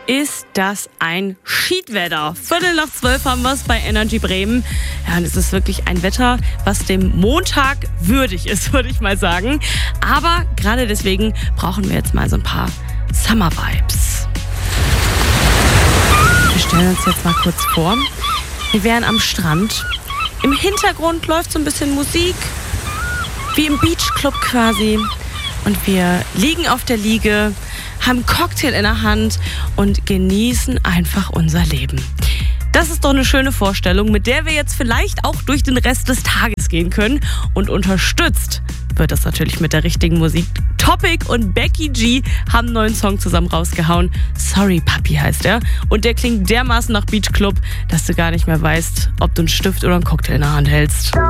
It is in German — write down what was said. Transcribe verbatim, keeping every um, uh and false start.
ist das ein Schiedwetter. Viertel nach zwölf haben wir es bei Energy Bremen. Ja, und es ist wirklich ein Wetter, was dem Montag würdig ist, würde ich mal sagen. Aber gerade deswegen brauchen wir jetzt mal so ein paar Summer-Vibes. Wir stellen uns jetzt mal kurz vor, wir wären am Strand. Im Hintergrund läuft so ein bisschen Musik, wie im Beachclub quasi. Und wir liegen auf der Liege, haben einen Cocktail in der Hand und genießen einfach unser Leben. Das ist doch eine schöne Vorstellung, mit der wir jetzt vielleicht auch durch den Rest des Tages gehen können. Und unterstützt wird das natürlich mit der richtigen Musik. Topic und Becky G haben einen neuen Song zusammen rausgehauen. Sorry Papi heißt er. Und der klingt dermaßen nach Beachclub, dass du gar nicht mehr weißt, ob du einen Stift oder einen Cocktail in der Hand hältst.